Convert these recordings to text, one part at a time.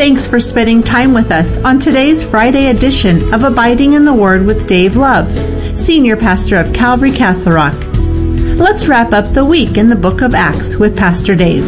Thanks for spending time with us on today's Friday edition of Abiding in the Word with Dave Love, Senior Pastor of Calvary Castle Rock. Let's wrap up the week in the book of Acts with Pastor Dave.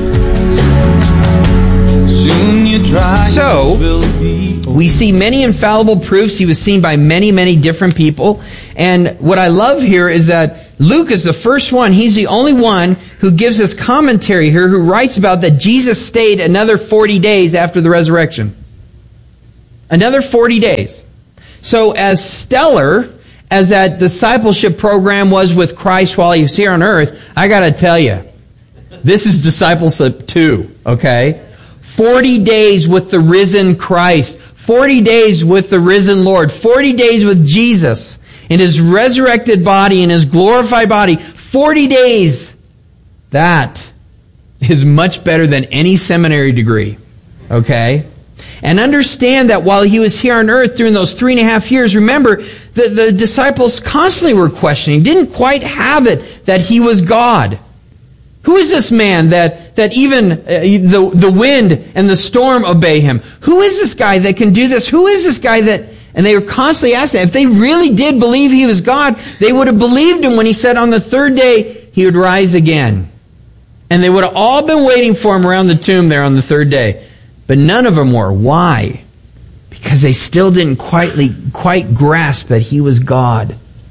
So, we see many infallible proofs. He was seen by many, many different people. And what I love here is that Luke is the first one. He's the only one who gives us commentary here, who writes about that Jesus stayed another 40 days after the resurrection. Another 40 days. So as stellar as that discipleship program was with Christ while he was here on earth, I got to tell you, this is discipleship too, okay? 40 days with the risen Christ. 40 days with the risen Lord. 40 days with Jesus in his resurrected body, in his glorified body. 40 days. That is much better than any seminary degree. Okay? And understand that while he was here on earth during those 3.5 years, remember, the disciples constantly were questioning, didn't quite have it that he was God. Who is this man that even the wind and the storm obey him? Who is this guy that can do this? Who is this guy that... And they were constantly asking, if they really did believe he was God, they would have believed him when he said on the third day he would rise again. And they would have all been waiting for him around the tomb there on the third day. But none of them were. Why? Because they still didn't quite grasp that he was God.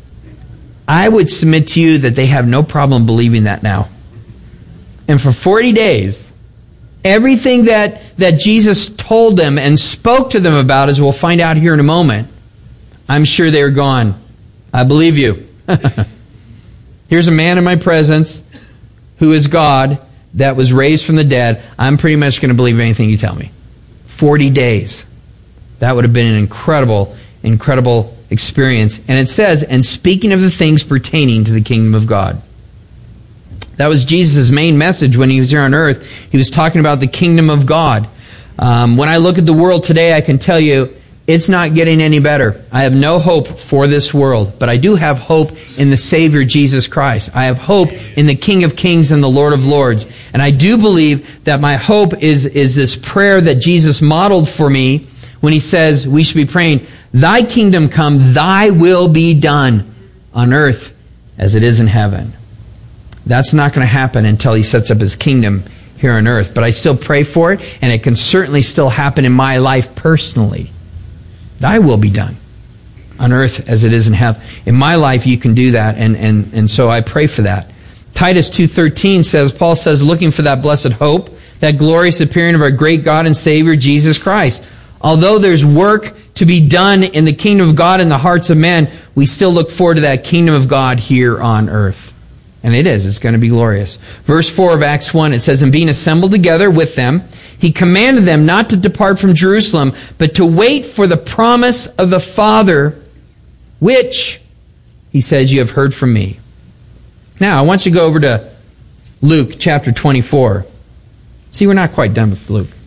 I would submit to you that they have no problem believing that now. And for 40 days, everything that Jesus told them and spoke to them about, as we'll find out here in a moment, I'm sure they were gone. I believe you. Here's a man in my presence who is God that was raised from the dead. I'm pretty much going to believe anything you tell me. 40 days. That would have been an incredible, incredible experience. And it says, and speaking of the things pertaining to the kingdom of God. That was Jesus' main message when he was here on earth. He was talking about the kingdom of God. When I look at the world today, I can tell you it's not getting any better. I have no hope for this world, but I do have hope in the Savior Jesus Christ. I have hope in the King of Kings and the Lord of Lords. And I do believe that my hope is this prayer that Jesus modeled for me when he says we should be praying, Thy kingdom come, Thy will be done on earth as it is in heaven. That's not going to happen until he sets up his kingdom here on earth. But I still pray for it, and it can certainly still happen in my life personally. Thy will be done on earth as it is in heaven. In my life, you can do that, and so I pray for that. Titus 2:13 says, Paul says, looking for that blessed hope, that glorious appearing of our great God and Savior, Jesus Christ. Although there's work to be done in the kingdom of God in the hearts of men, we still look forward to that kingdom of God here on earth. And it is. It's going to be glorious. Verse 4 of Acts 1, it says, and being assembled together with them, he commanded them not to depart from Jerusalem, but to wait for the promise of the Father, which, he says, you have heard from me. Now, I want you to go over to Luke chapter 24. See, we're not quite done with Luke.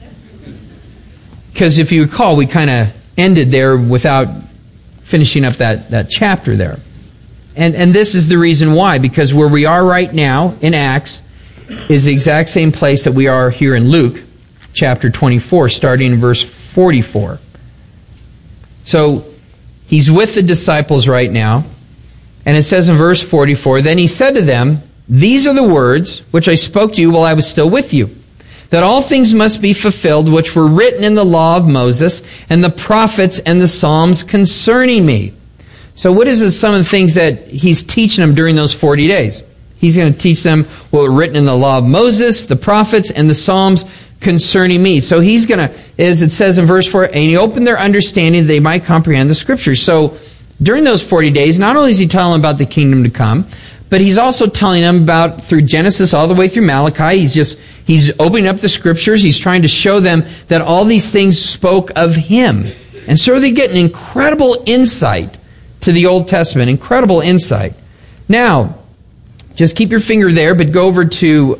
Because if you recall, we kind of ended there without finishing up that chapter there. And this is the reason why, because where we are right now in Acts is the exact same place that we are here in Luke, chapter 24, starting in verse 44. So, he's with the disciples right now, and it says in verse 44, then he said to them, these are the words which I spoke to you while I was still with you, that all things must be fulfilled which were written in the law of Moses, and the prophets and the Psalms concerning me. So what is some of the things that he's teaching them during those 40 days? He's going to teach them what were written in the law of Moses, the prophets, and the Psalms concerning me. So he's going to, as it says in verse 4, and he opened their understanding that they might comprehend the Scriptures. So during those 40 days, not only is he telling them about the kingdom to come, but he's also telling them about, through Genesis all the way through Malachi, he's opening up the Scriptures. He's trying to show them that all these things spoke of him. And so they get an incredible insight to the Old Testament. Incredible insight. Now, just keep your finger there, but go over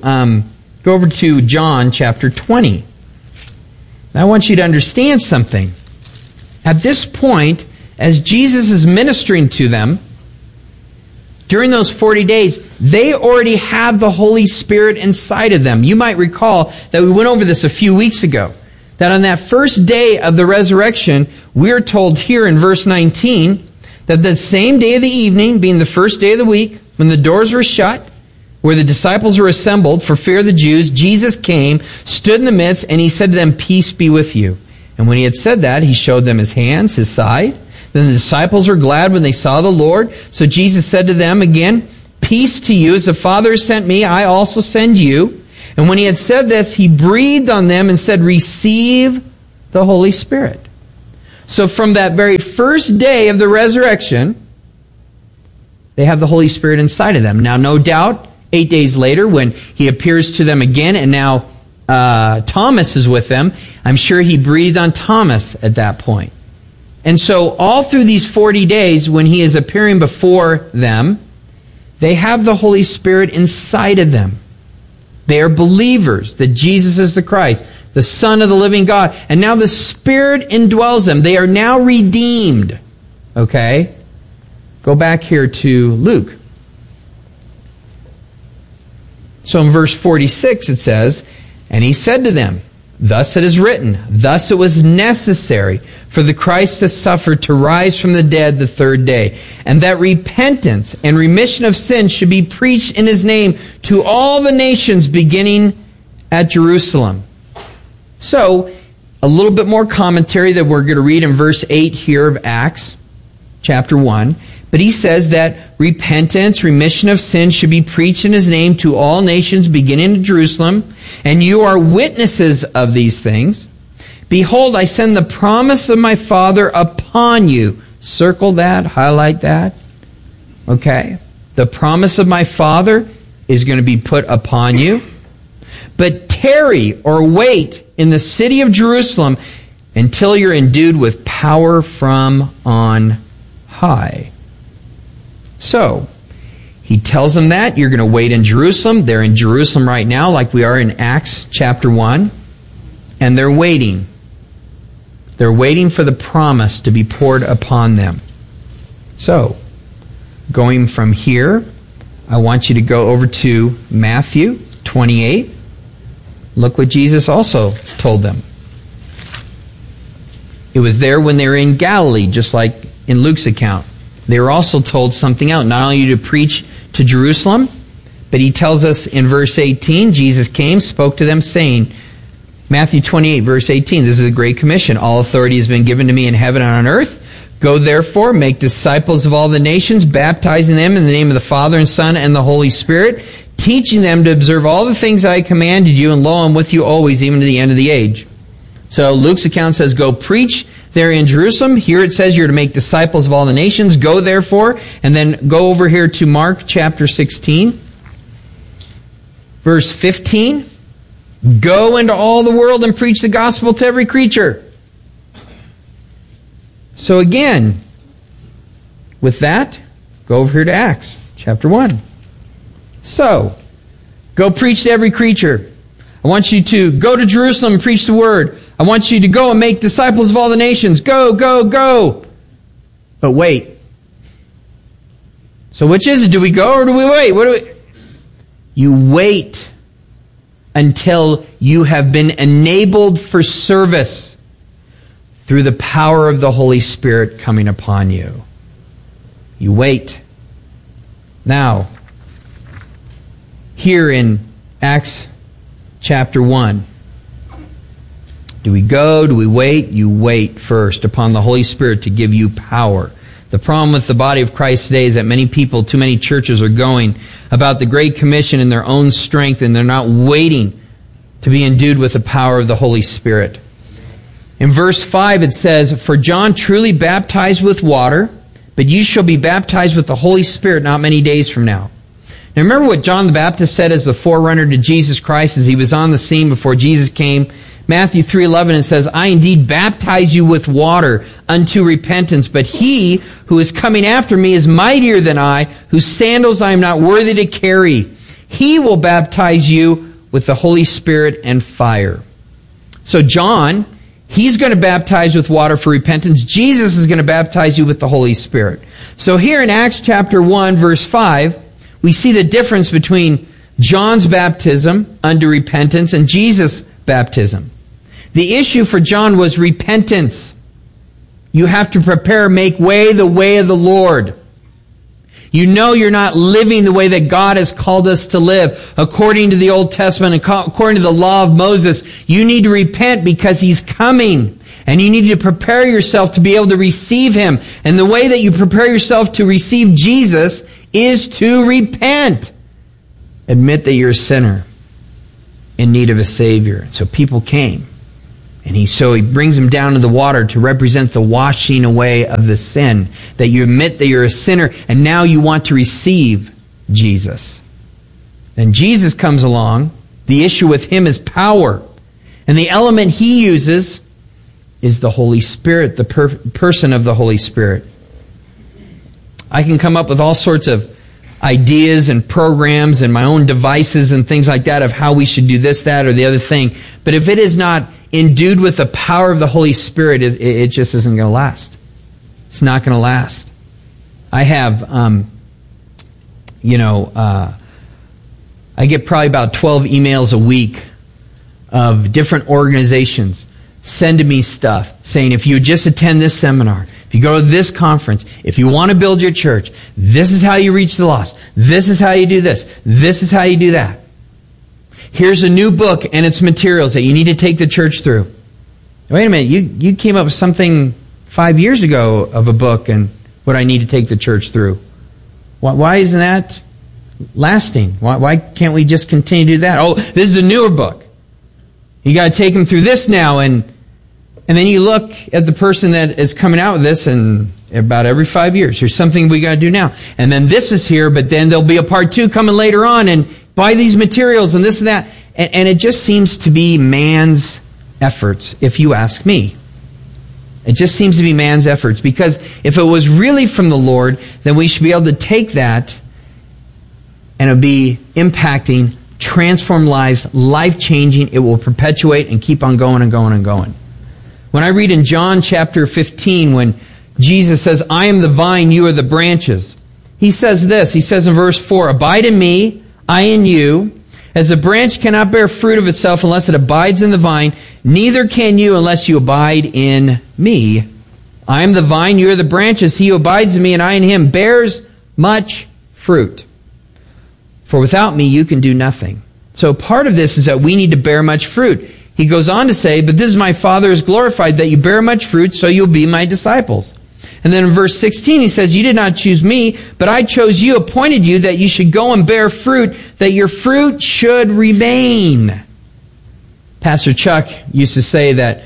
to John chapter 20. Now, I want you to understand something. At this point, as Jesus is ministering to them, during those 40 days, they already have the Holy Spirit inside of them. You might recall that we went over this a few weeks ago. that on that first day of the resurrection, we're told here in verse 19 that the same day of the evening, being the first day of the week, when the doors were shut, where the disciples were assembled for fear of the Jews, Jesus came, stood in the midst, and he said to them, "Peace be with you." And when he had said that, he showed them his hands, his side. Then the disciples were glad when they saw the Lord. So Jesus said to them again, "Peace to you. As the Father has sent me, I also send you." And when he had said this, he breathed on them and said, "Receive the Holy Spirit." So from that very first day of the resurrection, they have the Holy Spirit inside of them. Now, no doubt, 8 days later, when he appears to them again, and now Thomas is with them, I'm sure he breathed on Thomas at that point. And so all through these 40 days, when he is appearing before them, they have the Holy Spirit inside of them. They are believers that Jesus is the Christ, the Son of the living God. And now the Spirit indwells them. They are now redeemed. Okay? Go back here to Luke. So in verse 46 it says, "And he said to them, Thus it is written, thus it was necessary for the Christ to suffer, to rise from the dead the third day, and that repentance and remission of sins should be preached in his name to all the nations, beginning at Jerusalem." So, a little bit more commentary that we're going to read in verse 8 here of Acts chapter 1. But he says that repentance, remission of sins should be preached in his name to all nations, beginning at Jerusalem. And you are witnesses of these things. Behold, I send the promise of my Father upon you. Circle that, highlight that. Okay? The promise of my Father is going to be put upon you. But tarry or wait in the city of Jerusalem until you're endued with power from on high. So, he tells them that you're going to wait in Jerusalem. They're in Jerusalem right now, like we are in Acts chapter 1. And they're waiting. They're waiting for the promise to be poured upon them. So, going from here, I want you to go over to Matthew 28. Look what Jesus also told them. It was there when they were in Galilee, just like in Luke's account. They were also told something else, not only to preach to Jerusalem, but he tells us in verse 18, Jesus came, spoke to them, saying, Matthew 28, verse 18, this is a great commission. All authority has been given to me in heaven and on earth. Go therefore, make disciples of all the nations, baptizing them in the name of the Father and Son and the Holy Spirit, teaching them to observe all the things I commanded you, and lo, I'm with you always, even to the end of the age. So Luke's account says, go preach there in Jerusalem. Here it says you're to make disciples of all the nations. Go therefore, and then go over here to Mark chapter 16, verse 15. Go into all the world and preach the gospel to every creature. So again, with that, go over here to Acts chapter 1. So, go preach to every creature. I want you to go to Jerusalem and preach the word. I want you to go and make disciples of all the nations. Go, go, go. But wait. So which is it? Do we go or do we wait? You wait until you have been enabled for service through the power of the Holy Spirit coming upon you. You wait. Now, here in Acts chapter 1, do we go? Do we wait? You wait first upon the Holy Spirit to give you power. The problem with the body of Christ today is that many people, too many churches are going about the Great Commission in their own strength, and they're not waiting to be endued with the power of the Holy Spirit. In verse 5 it says, For John truly baptized with water, but you shall be baptized with the Holy Spirit not many days from now. Now remember what John the Baptist said as the forerunner to Jesus Christ as he was on the scene before Jesus came? Matthew 3:11, it says, I indeed baptize you with water unto repentance, but he who is coming after me is mightier than I, whose sandals I am not worthy to carry. He will baptize you with the Holy Spirit and fire. So John, he's going to baptize with water for repentance. Jesus is going to baptize you with the Holy Spirit. So here in Acts chapter 1, verse 5, we see the difference between John's baptism unto repentance and Jesus' baptism. The issue for John was repentance. You have to prepare, make way, the way of the Lord. You know you're not living the way that God has called us to live according to the Old Testament and according to the law of Moses. You need to repent because He's coming. And you need to prepare yourself to be able to receive Him. And the way that you prepare yourself to receive Jesus is to repent. Admit that you're a sinner in need of a Savior. So people came. And he brings them down to the water to represent the washing away of the sin. That you admit that you're a sinner and now you want to receive Jesus. Then Jesus comes along. The issue with Him is power. And the element He uses is the Holy Spirit, the person of the Holy Spirit. I can come up with all sorts of ideas and programs and my own devices and things like that of how we should do this, that, or the other thing. But if it is not endued with the power of the Holy Spirit, it just isn't going to last. It's not going to last. I have, I get probably about 12 emails a week of different organizations sending me stuff saying, if you just attend this seminar, if you go to this conference, if you want to build your church, this is how you reach the lost. This is how you do this. This is how you do that. Here's a new book and its materials that you need to take the church through. Wait a minute, you came up with something 5 years ago of a book and what I need to take the church through. Why isn't that lasting? Why can't we just continue to do that? Oh, this is a newer book. You got to take them through this now, and then you look at the person that is coming out with this, and about every 5 years, here's something we got to do now. And then this is here, but then there'll be a part 2 coming later on, and buy these materials and this and that. And it just seems to be man's efforts, if you ask me. It just seems to be man's efforts. Because if it was really from the Lord, then we should be able to take that and it'll be impacting, transform lives, life-changing. It will perpetuate and keep on going and going and going. When I read in John chapter 15, when Jesus says, I am the vine, you are the branches. He says this, he says in verse 4, abide in me, I in you. As a branch cannot bear fruit of itself unless it abides in the vine, neither can you unless you abide in me. I am the vine, you are the branches. He who abides in me and I in him bears much fruit. For without me you can do nothing. So part of this is that we need to bear much fruit. He goes on to say, but this is my Father is glorified, that you bear much fruit, so you'll be my disciples. And then in verse 16 he says, you did not choose me, but I chose you, appointed you, that you should go and bear fruit, that your fruit should remain. Pastor Chuck used to say that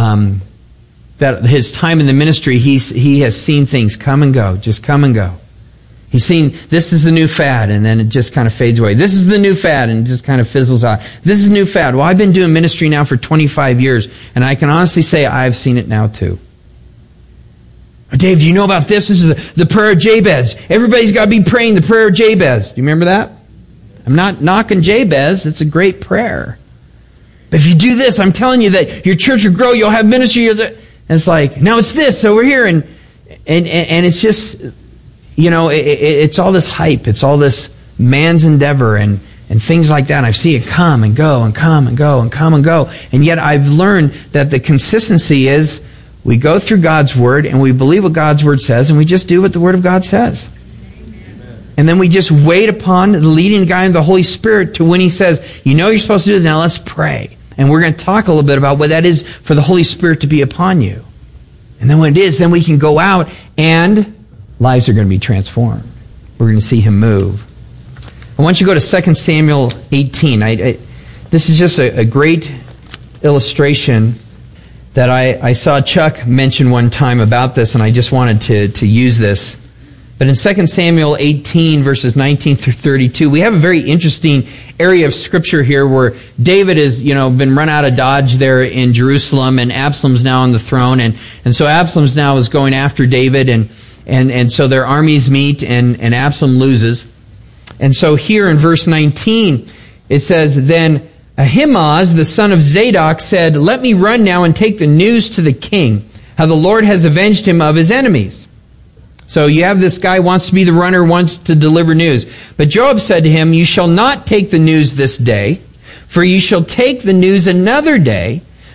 his time in the ministry, he has seen things come and go, just come and go. He's seen, this is the new fad, and then it just kind of fades away. This is the new fad, and it just kind of fizzles out. This is new fad. Well, I've been doing ministry now for 25 years, and I can honestly say I've seen it now too. Dave, do you know about this? This is the prayer of Jabez. Everybody's got to be praying the prayer of Jabez. Do you remember that? I'm not knocking Jabez. It's a great prayer. But if you do this, I'm telling you that your church will grow. You'll have ministry. And it's like, now it's this. So we're here. And it's just, it's all this hype. It's all this man's endeavor and things like that. And I've seen it come and go and come and go and come and go. And yet I've learned that the consistency is, we go through God's Word and we believe what God's Word says and we just do what the Word of God says. Amen. And then we just wait upon the leading guide of the Holy Spirit to when He says, you're supposed to do this, now let's pray. And we're going to talk a little bit about what that is for the Holy Spirit to be upon you. And then when it is, then we can go out and lives are going to be transformed. We're going to see Him move. I want you to go to 2 Samuel 18. This is just a great illustration that I saw Chuck mention one time about this, and I just wanted to use this. But in 2 Samuel 18, verses 19 through 32, we have a very interesting area of Scripture here where David has, been run out of Dodge there in Jerusalem, and Absalom's now on the throne, and so Absalom's now is going after David, and so their armies meet, and Absalom loses. And so here in verse 19, it says, then Ahimaaz, the son of Zadok, said, let me run now and take the news to the king, how the Lord has avenged him of his enemies. So you have this guy wants to be the runner, wants to deliver news. But Joab said to him, you shall not take the news this day, for you shall take the news another day.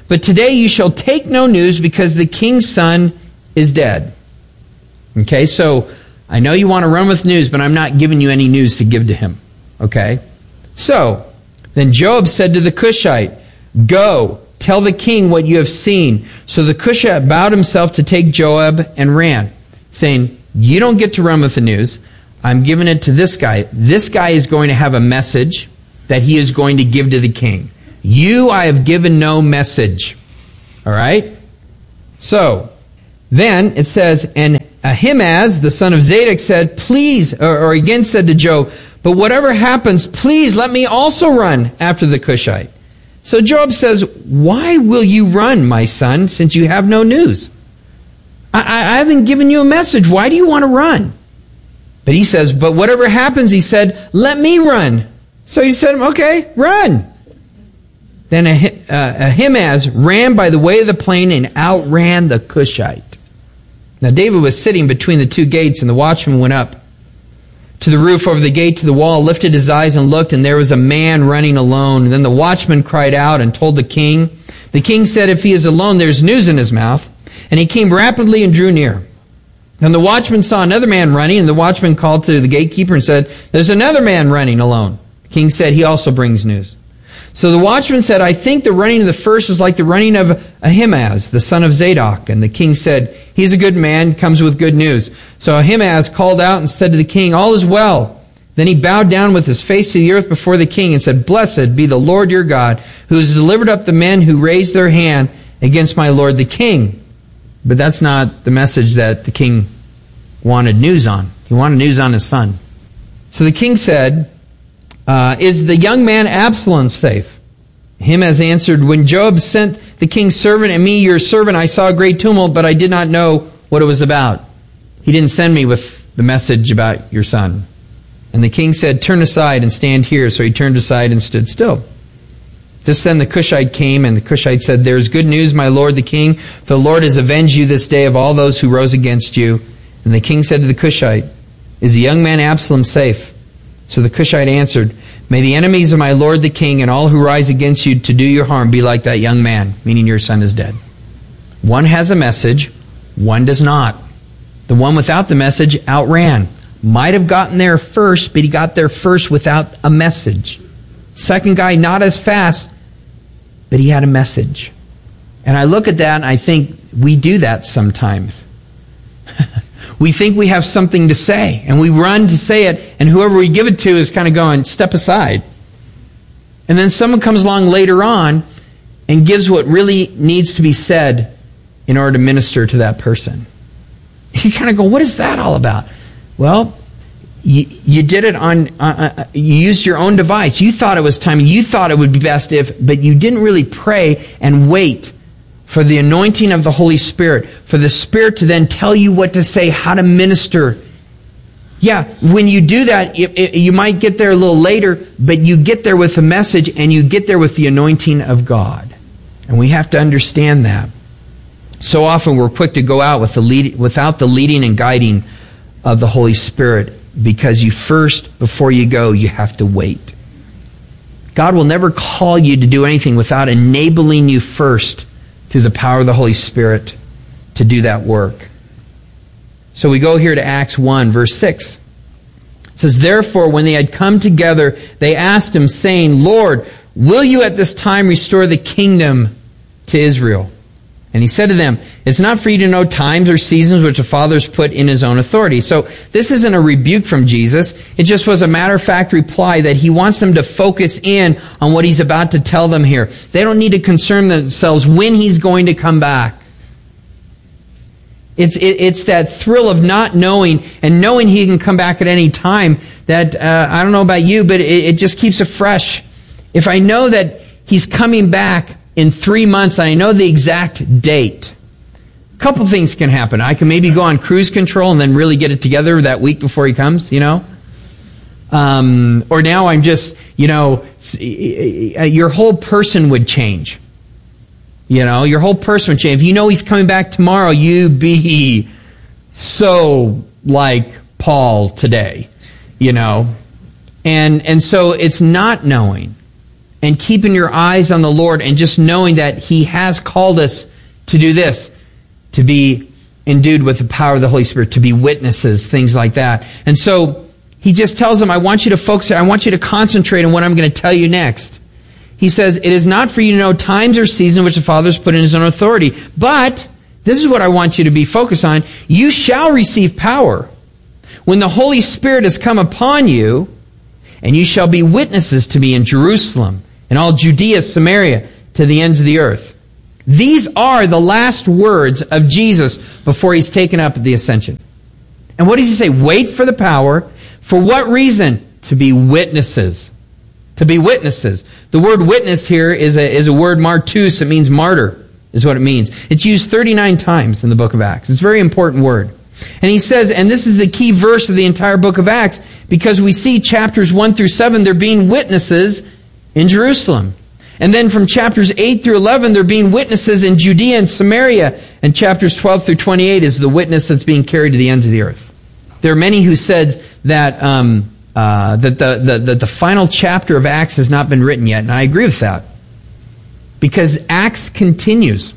But today you shall take no news, because the king's son is dead. Okay, so I know you want to run with news, but I'm not giving you any news to give to him. Okay? So, then Joab said to the Cushite, "Go, tell the king what you have seen." So the Cushite bowed himself to take Joab and ran, saying, "You don't get to run with the news. I'm giving it to this guy. This guy is going to have a message that he is going to give to the king. You, I have given no message." All right? So, then it says, and Ahimaaz, the son of Zadok, said, "Please," or again said to Joab, "But whatever happens, please let me also run after the Cushite." So Joab says, "Why will you run, my son, since you have no news? I haven't given you a message. Why do you want to run?" But he says, "But whatever happens," he said, "let me run." So he said, "Okay, run." Then Ahimaaz ran by the way of the plain and outran the Cushite. Now David was sitting between the two gates, and the watchman went up to the roof over the gate to the wall, lifted his eyes and looked, and there was a man running alone. And then the watchman cried out and told the king. The king said, "If he is alone, there's news in his mouth." And he came rapidly and drew near. And the watchman saw another man running, and the watchman called to the gatekeeper and said, "There's another man running alone." The king said, "He also brings news." So the watchman said, "I think the running of the first is like the running of Ahimaaz, the son of Zadok." And the king said, "He's a good man, comes with good news." So Ahimaaz called out and said to the king, "All is well." Then he bowed down with his face to the earth before the king and said, "Blessed be the Lord your God, who has delivered up the men who raised their hand against my lord the king." But that's not the message that the king wanted news on. He wanted news on his son. So the king said, "Is the young man Absalom safe?" Ahimaaz answered, "When Joab sent the king's servant and me, your servant, I saw a great tumult, but I did not know what it was about. He didn't send me with the message about your son." And the king said, "Turn aside and stand here." So he turned aside and stood still. Just then the Cushite came, and the Cushite said, "There is good news, my lord the king, for the Lord has avenged you this day of all those who rose against you." And the king said to the Cushite, "Is the young man Absalom safe?" So the Cushite answered, "May the enemies of my lord the king and all who rise against you to do you harm be like that young man," meaning your son is dead. One has a message, one does not. The one without the message outran. Might have gotten there first, but he got there first without a message. Second guy, not as fast, but he had a message. And I look at that and I think we do that sometimes. We think we have something to say, and we run to say it, and whoever we give it to is kind of going, "Step aside." And then someone comes along later on and gives what really needs to be said in order to minister to that person. You kind of go, "What is that all about?" Well, you did it you used your own device. You thought it was time. You thought it would be best if, but you didn't really pray and wait for the anointing of the Holy Spirit, for the Spirit to then tell you what to say, how to minister. Yeah, when you do that, you might get there a little later, but you get there with a message, and you get there with the anointing of God. And we have to understand that. So often we're quick to go out without the leading and guiding of the Holy Spirit, because before you go, you have to wait. God will never call you to do anything without enabling you first through the power of the Holy Spirit to do that work. So we go here to Acts 1, verse 6. It says, "Therefore, when they had come together, they asked him, saying, 'Lord, will you at this time restore the kingdom to Israel?' And he said to them, 'It's not for you to know times or seasons which the Father's put in his own authority.'" So this isn't a rebuke from Jesus. It just was a matter-of-fact reply that he wants them to focus in on what he's about to tell them here. They don't need to concern themselves when he's going to come back. It's that thrill of not knowing and knowing he can come back at any time that, I don't know about you, but it just keeps it fresh. If I know that he's coming back in 3 months, and I know the exact date, a couple things can happen. I can maybe go on cruise control and then really get it together that week before he comes, Or now I'm just, your whole person would change. Your whole person would change. If you know he's coming back tomorrow, you be so like Paul today, And so it's not knowing. and keeping your eyes on the Lord and just knowing that He has called us to do this, to be endued with the power of the Holy Spirit, to be witnesses, things like that. And so He just tells them, I want you to focus, I want you to concentrate on what I'm going to tell you next. He says, it is not for you to know times or seasons which the Father has put in His own authority, but this is what I want you to be focused on. You shall receive power when the Holy Spirit has come upon you, and you shall be witnesses to me in Jerusalem, and all Judea, Samaria, to the ends of the earth. These are the last words of Jesus before He's taken up at the ascension. And what does He say? Wait for the power. For what reason? To be witnesses. To be witnesses. The word witness here is a word martus. It means martyr, is what it means. It's used 39 times in the book of Acts. It's a very important word. And he says, and this is the key verse of the entire book of Acts, because we see chapters 1 through 7, they're being witnesses in Jerusalem. And then from chapters 8 through 11, they're being witnesses in Judea and Samaria. And chapters 12 through 28 is the witness that's being carried to the ends of the earth. There are many who said that the final chapter of Acts has not been written yet, and I agree with that. Because Acts continues.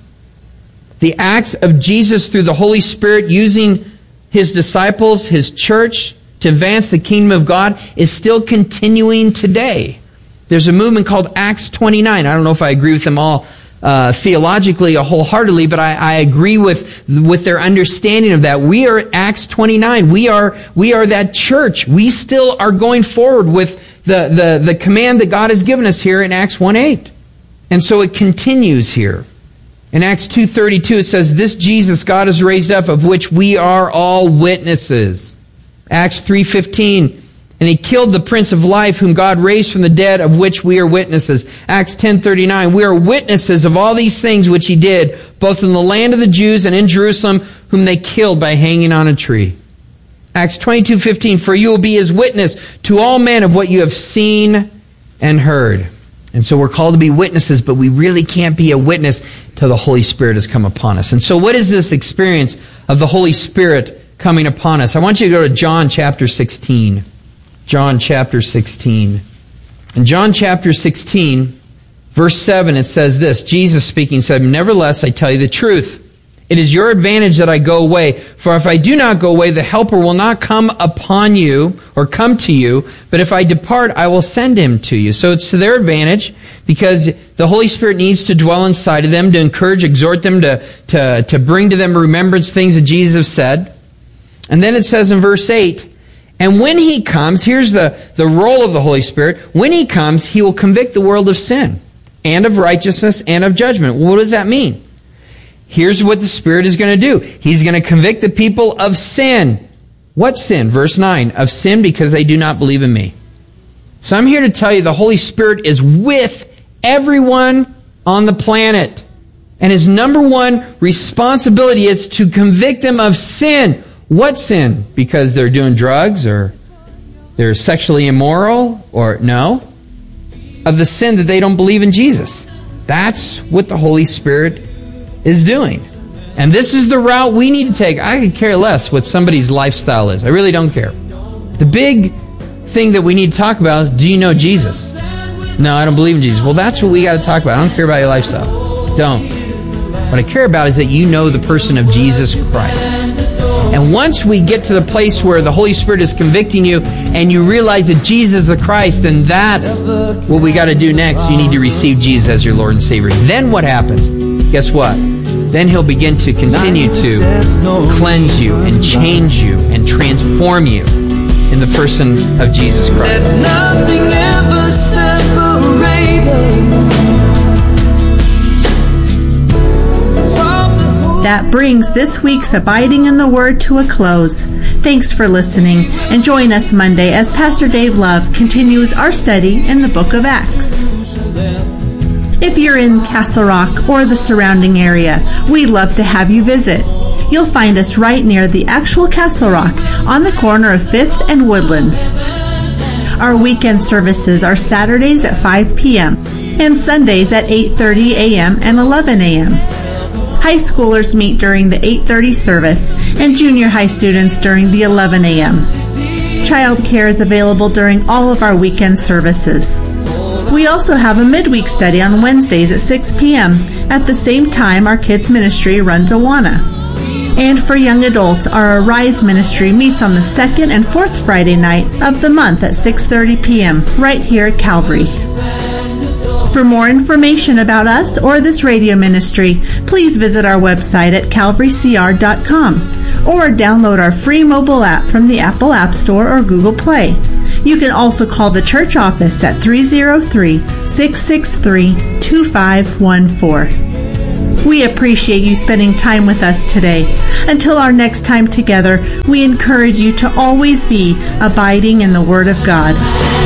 The acts of Jesus through the Holy Spirit using His disciples, His church, to advance the kingdom of God is still continuing today. There's a movement called Acts 29. I don't know if I agree with them all theologically or wholeheartedly, but I agree with their understanding of that. We are at Acts 29. We are that church. We still are going forward with the command that God has given us here in Acts 1:8. And so it continues here. In Acts 2:32 it says, this Jesus God has raised up, of which we are all witnesses. Acts 3:15, and He killed the Prince of Life, whom God raised from the dead, of which we are witnesses. Acts 10:39, we are witnesses of all these things which He did, both in the land of the Jews and in Jerusalem, whom they killed by hanging on a tree. Acts 22:15, for you will be His witness to all men of what you have seen and heard. And so we're called to be witnesses, but we really can't be a witness till the Holy Spirit has come upon us. And so what is this experience of the Holy Spirit coming upon us? I want you to go to John chapter 16. John chapter 16. In John chapter 16, verse 7, it says this, Jesus speaking said, nevertheless, I tell you the truth. It is your advantage that I go away. For if I do not go away, the Helper will not come upon you or come to you. But if I depart, I will send Him to you. So it's to their advantage because the Holy Spirit needs to dwell inside of them, to encourage, exhort them, to bring to them remembrance things that Jesus has said. And then it says in verse 8, and when He comes, here's the role of the Holy Spirit. When He comes, He will convict the world of sin and of righteousness and of judgment. Well, what does that mean? Here's what the Spirit is going to do. He's going to convict the people of sin. What sin? Verse 9. Of sin because they do not believe in me. So I'm here to tell you the Holy Spirit is with everyone on the planet. And His number one responsibility is to convict them of sin. What sin? Because they're doing drugs or they're sexually immoral or no? Of the sin that they don't believe in Jesus. That's what the Holy Spirit is doing. And this is the route we need to take. I could care less what somebody's lifestyle is. I really don't care. The big thing that we need to talk about is, do you know Jesus? No, I don't believe in Jesus. Well, that's what we got to talk about. I don't care about your lifestyle. Don't. What I care about is that you know the person of Jesus Christ. And once we get to the place where the Holy Spirit is convicting you and you realize that Jesus is the Christ, then that's what we got to do next. You need to receive Jesus as your Lord and Savior. Then what happens? Guess what? Then He'll begin to continue to cleanse you and change you and transform you in the person of Jesus Christ. Let nothing ever separate us. That brings this week's Abiding in the Word to a close. Thanks for listening, and join us Monday as Pastor Dave Love continues our study in the book of Acts. If you're in Castle Rock or the surrounding area, we'd love to have you visit. You'll find us right near the actual Castle Rock on the corner of 5th and Woodlands. Our weekend services are Saturdays at 5 p.m. and Sundays at 8:30 a.m. and 11 a.m. High schoolers meet during the 8:30 service and junior high students during the 11 a.m. Child care is available during all of our weekend services. We also have a midweek study on Wednesdays at 6 p.m. At the same time, our kids ministry runs Awana. And for young adults, our Arise ministry meets on the second and fourth Friday night of the month at 6:30 p.m. right here at Calvary. For more information about us or this radio ministry, please visit our website at calvarycr.com or download our free mobile app from the Apple App Store or Google Play. You can also call the church office at 303-663-2514. We appreciate you spending time with us today. Until our next time together, we encourage you to always be abiding in the Word of God.